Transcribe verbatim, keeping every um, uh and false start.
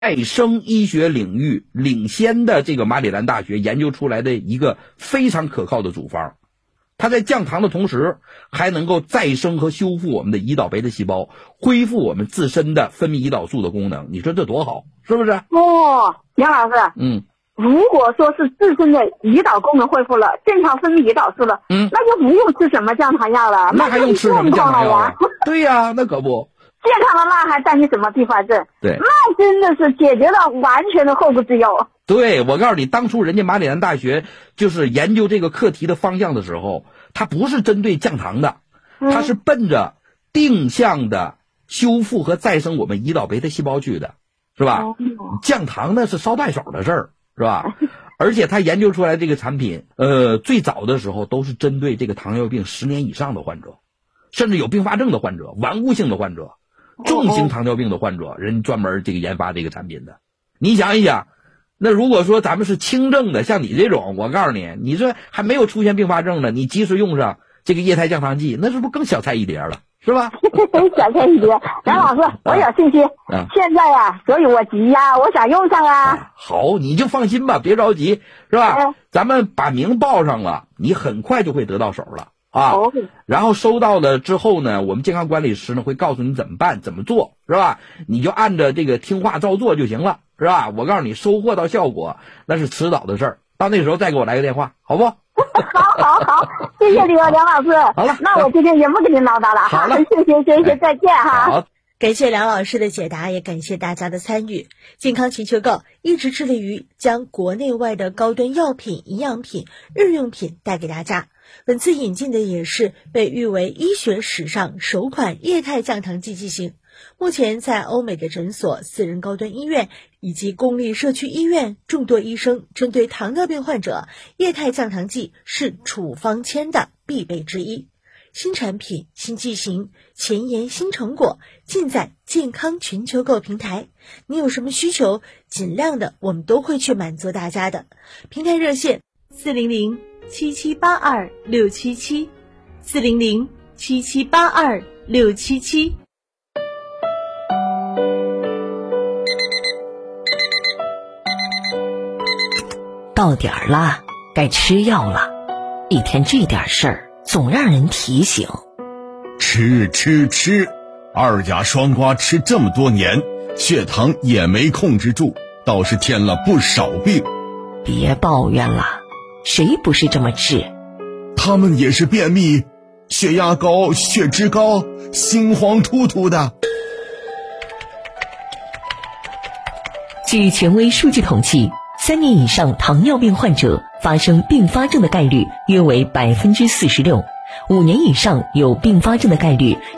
再生医学领域领先的这个马里兰大学研究出来的一个非常可靠的组方。它在降糖的同时，还能够再生和修复我们的胰岛贝塔细胞，恢复我们自身的分泌胰岛素的功能。你说这多好，是不是？ 哦，杨老师， 嗯， 如果说是自身的胰岛功能恢复了，正常分泌胰岛素了， 嗯， 那就不用吃什么降糖药了， 那还用吃什么降糖药啊？对呀、啊，那可不。 健康了，那还担心什么并发症？ 对， 那真的是解决了完全的后顾之忧。 对，我告诉你，当初人家马里兰大学就是研究这个课题的方向的时候，它不是针对降糖的，它是奔着定向的修复和再生我们胰岛贝塔细胞去的，是吧？哦、降糖呢是捎带手的事儿，是吧？而且他研究出来这个产品，呃，最早的时候都是针对这个糖尿病十年以上的患者，甚至有并发症的患者、顽固性的患者。重型糖尿病的患者，人专门这个研发这个产品的。你想一想，那如果说咱们是轻症的，像你这种，我告诉你，你这还没有出现并发症呢，你及时用上这个液态降糖剂，那是不是更小菜一碟了，是吧？ 小菜一碟。杨老师，我有信心。嗯、现在呀、啊，所以我急呀、啊，我想用上啊。啊好，你就放心吧，别着急，是吧？嗯、咱们把名报上了，你很快就会得到手了。啊，然后收到了之后呢，我们健康管理师呢会告诉你怎么办，怎么做，是吧？你就按着这个听话照做就行了，是吧？我告诉你，收获到效果那是迟早的事儿，到那时候再给我来个电话，好不？ 好好好，谢谢你啊，梁老师。 好了， 那我今天也不跟您唠叨了。 好了， 谢谢谢谢，再见哈。 好。 感谢梁老师的解答，也感谢大家的参与。健康全球购一直致力于将国内外的高端药品、营养品、日用品带给大家。本次引进的也是被誉为医学史上首款液态降糖剂剂型。目前在欧美的诊所、私人高端医院以及公立社区医院，众多医生针对糖尿病患者，液态降糖剂是处方签的必备之一。新产品、新剂型、前沿新成果，尽在健康全球购平台。你有什么需求，尽量的我们都会去满足大家的。平台热线四零零七七八二六七七，四零零七七八二六七七。 到点儿了，该吃药了。一天这点事儿，总让人提醒。 吃吃吃，二甲双胍吃这么多年，血糖也没控制住，倒是添了不少病。 别抱怨了，谁不是这么治？ 他们也是便秘，血压高，血脂高，心慌突突的。 据权威数据统计，三年以上糖尿病患者发生并发症的概率约为百分之四十六，五年以上有并发症的概率